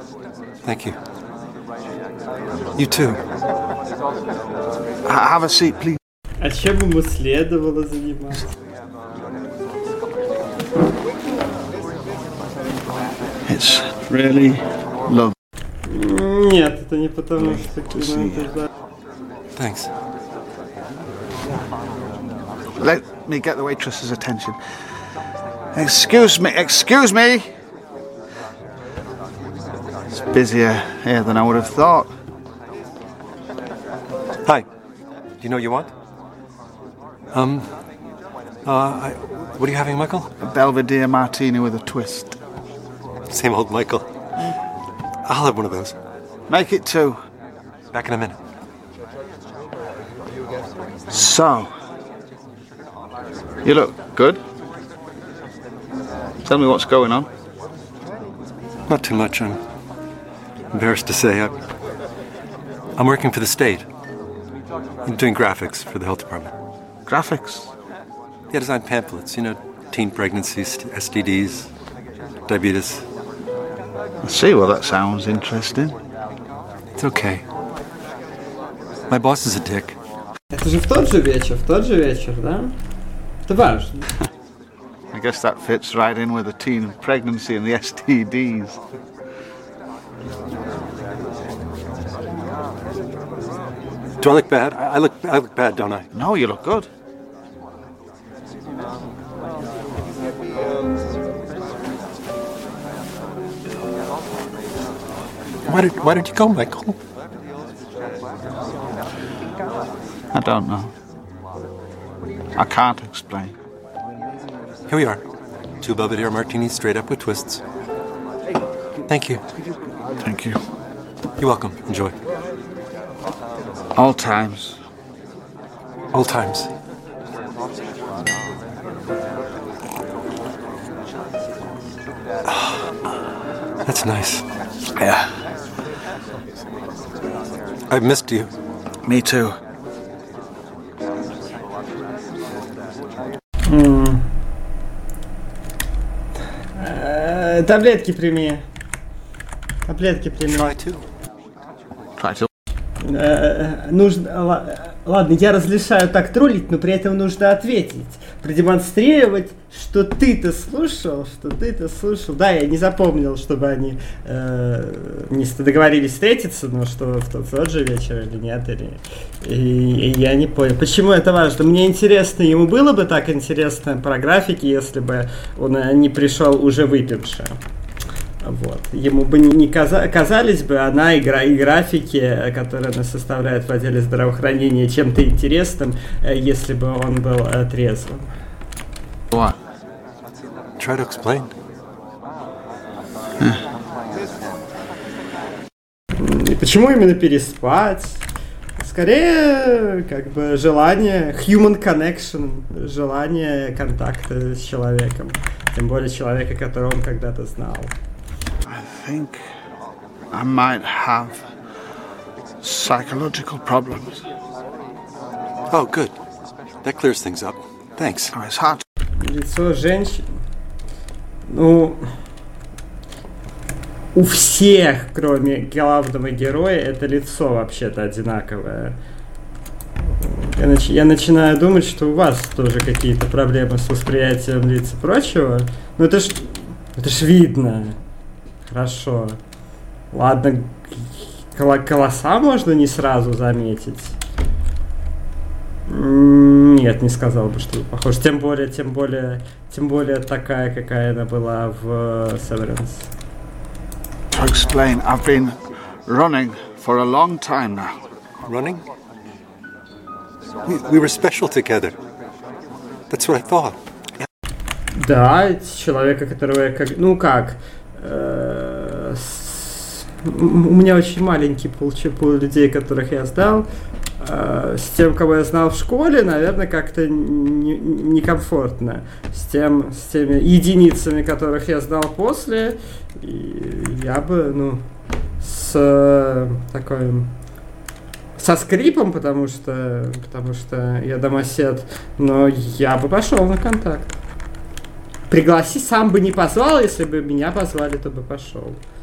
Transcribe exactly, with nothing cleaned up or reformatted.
Thank you. You too. Have a seat, please. А чем ему следовало заниматься? It's really lovely. Нет, это не потому, что кино. Thanks. Let me get the waitress's attention. Excuse me, excuse me! It's busier here than I would have thought. Hi. Do you know what you want? Um, uh, I, what are you having, Michael? A Belvedere martini with a twist. Same old Michael. I'll have one of those. Make it two. Back in a minute. So, you look good. Tell me what's going on. Not too much. I'm embarrassed to say. I, I'm working for the state. I'm doing graphics for the health department. Graphics? Yeah, design pamphlets. You know, teen pregnancies, S T Ds, diabetes. I see, well that sounds interesting. It's okay. My boss is a dick. Это же в тот же вечер, в тот же вечер, да? Это важно. I guess that fits right in with the teen pregnancy and the S T Ds. Do I look bad? I, I look I look bad, don't I? No, you look good. Why did Why did you go, Michael? I don't know. I can't explain. Here we are. Two Belvedere martinis straight up with twists. Thank you. Thank you. You're welcome. Enjoy. All times. Old times. That's nice. Yeah. I've missed you. Me too. Mm. Э, таблетки прими. Таблетки прими. Try to. Try to. Э, нужно, ладно, я разрешаю так троллить, но при этом нужно ответить, продемонстрировать, что ты-то слушал, что ты-то слушал. Да, я не запомнил, чтобы они э, не договорились встретиться, но что в тот, в тот же вечер или нет, или и, и я не понял. Почему это важно? Мне интересно, ему было бы так интересно про графики, если бы он не пришел уже выпивший. Вот. Ему бы не каза- казались бы она и, гра- и графики, которые она составляет в отделе здравоохранения, чем-то интересным, если бы он был э, трезвым. What? Try to explain. И почему именно переспать? Скорее, как бы желание, human connection, желание контакта с человеком. Тем более человека, которого он когда-то знал. I think I might have psychological problems. Oh, good. That clears things up. Thanks. Oh, it's hard. Лицо женщины. Ну, у всех, кроме главного героя, это лицо вообще-то одинаковое. Я, нач... я начинаю думать, что у вас тоже какие-то проблемы с восприятием лиц и прочего. Ну это ж, это ж видно. Хорошо. Ладно, кол- колоса можно не сразу заметить. Нет, не сказал бы, что похож. Тем более, тем более, тем более такая, какая она была в Severance. To explain, I've been running for a long time now. Running? We, we were special together. That's what I thought. Да, человека, которого я как... Ну как... Э, с, у меня очень маленький пул, пул людей, которых я знал. Э, с тем, кого я знал в школе, наверное, как-то некомфортно. С, тем, с теми единицами, которых я знал после, я бы, ну, с такой... Со скрипом, потому что, потому что я домосед, но я бы пошел на контакт. Пригласи, сам бы не позвал, если бы меня позвали, то бы пошел.